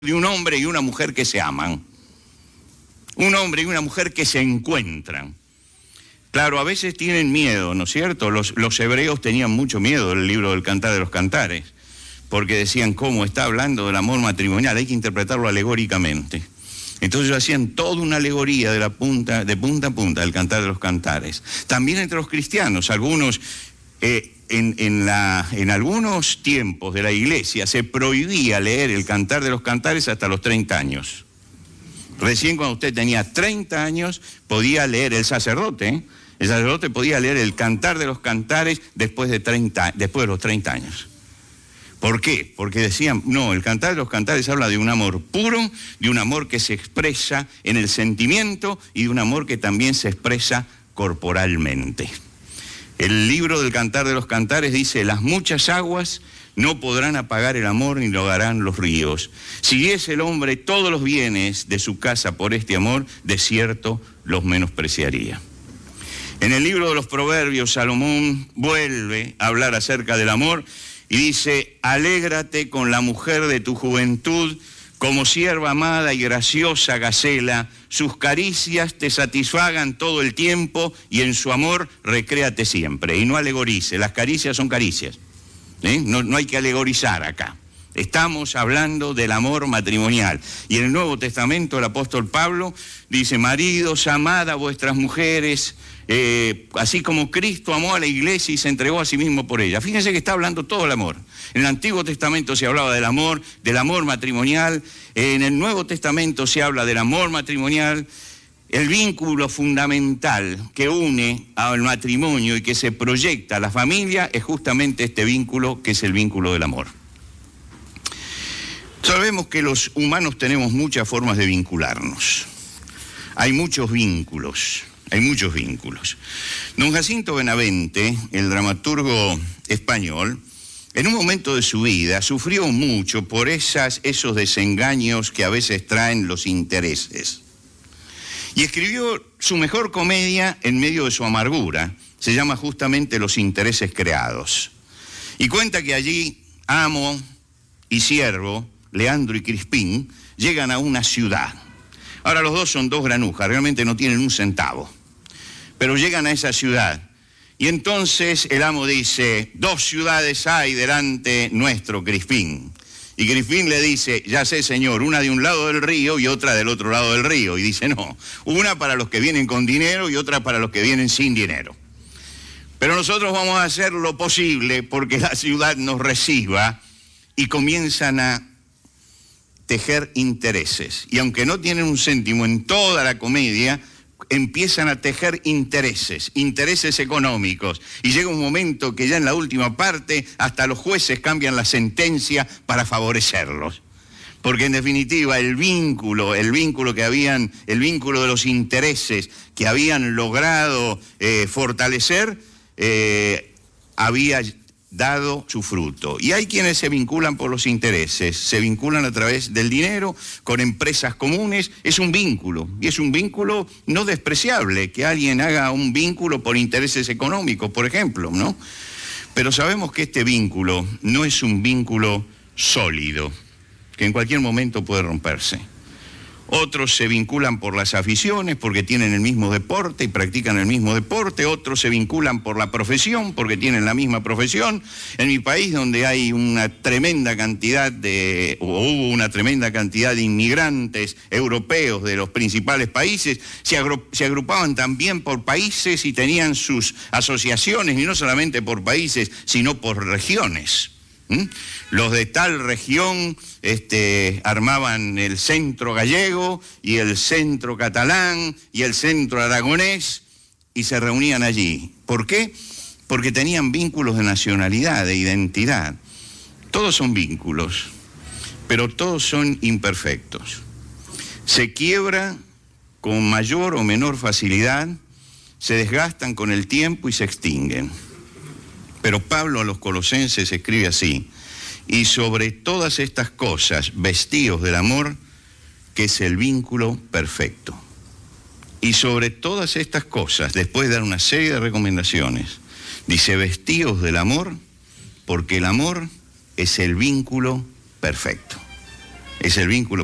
de un hombre y una mujer que se aman. Un hombre y una mujer que se encuentran. Claro, a veces tienen miedo, ¿no es cierto? Los hebreos tenían mucho miedo del libro del Cantar de los Cantares, porque decían, ¿cómo está hablando del amor matrimonial? Hay que interpretarlo alegóricamente. Entonces hacían toda una alegoría de punta a punta del Cantar de los Cantares. También entre los cristianos, algunos... En algunos tiempos de la iglesia se prohibía leer el Cantar de los Cantares hasta los 30 años. Recién cuando usted tenía 30 años podía leer el sacerdote podía leer el Cantar de los Cantares después de los 30 años. ¿Por qué? Porque decían, no, el Cantar de los Cantares habla de un amor puro, de un amor que se expresa en el sentimiento y de un amor que también se expresa corporalmente. El libro del Cantar de los Cantares dice, las muchas aguas no podrán apagar el amor ni lo ahogarán los ríos. Si diese el hombre todos los bienes de su casa por este amor, de cierto los menospreciaría. En el libro de los Proverbios, Salomón vuelve a hablar acerca del amor y dice, alégrate con la mujer de tu juventud, como sierva amada y graciosa gacela, sus caricias te satisfagan todo el tiempo y en su amor recréate siempre. Y no alegorice, las caricias son caricias. No hay que alegorizar acá. Estamos hablando del amor matrimonial. Y en el Nuevo Testamento el apóstol Pablo dice, maridos, amad a vuestras mujeres, así como Cristo amó a la iglesia y se entregó a sí mismo por ella. Fíjense que está hablando todo el amor. En el Antiguo Testamento se hablaba del amor matrimonial. En el Nuevo Testamento se habla del amor matrimonial. El vínculo fundamental que une al matrimonio y que se proyecta a la familia es justamente este vínculo que es el vínculo del amor. Sabemos que los humanos tenemos muchas formas de vincularnos. Hay muchos vínculos. Don Jacinto Benavente, el dramaturgo español, en un momento de su vida sufrió mucho por esos desengaños que a veces traen los intereses. Y escribió su mejor comedia en medio de su amargura. Se llama justamente Los intereses creados. Y cuenta que allí amo y siervo, Leandro y Crispín, llegan a una ciudad. Ahora los dos son dos granujas, realmente no tienen un centavo. Pero llegan a esa ciudad. Y entonces el amo dice, 2 ciudades hay delante nuestro, Crispín. Y Crispín le dice, ya sé, señor, una de un lado del río y otra del otro lado del río. Y dice, no, una para los que vienen con dinero y otra para los que vienen sin dinero. Pero nosotros vamos a hacer lo posible porque la ciudad nos reciba, y comienzan a tejer intereses. Y aunque no tienen un céntimo en toda la comedia, empiezan a tejer intereses económicos. Y llega un momento que ya en la última parte hasta los jueces cambian la sentencia para favorecerlos. Porque en definitiva el vínculo de los intereses que habían logrado fortalecer, había dado su fruto. Y hay quienes se vinculan por los intereses, se vinculan a través del dinero, con empresas comunes. Es un vínculo, y es un vínculo no despreciable, que alguien haga un vínculo por intereses económicos, por ejemplo, ¿no? Pero sabemos que este vínculo no es un vínculo sólido, que en cualquier momento puede romperse. Otros se vinculan por las aficiones, porque tienen el mismo deporte y practican el mismo deporte. Otros se vinculan por la profesión, porque tienen la misma profesión. En mi país, donde hay hubo una tremenda cantidad de inmigrantes europeos de los principales países, se agrupaban también por países y tenían sus asociaciones, y no solamente por países, sino por regiones. Los de tal región armaban el centro gallego y el centro catalán y el centro aragonés y se reunían allí. ¿Por qué? Porque tenían vínculos de nacionalidad, de identidad. Todos son vínculos, pero todos son imperfectos. Se quiebra con mayor o menor facilidad, se desgastan con el tiempo y se extinguen. Pero Pablo a los Colosenses escribe así: y sobre todas estas cosas, vestíos del amor, que es el vínculo perfecto. Y sobre todas estas cosas, después de dar una serie de recomendaciones, dice, vestíos del amor, porque el amor es el vínculo perfecto. Es el vínculo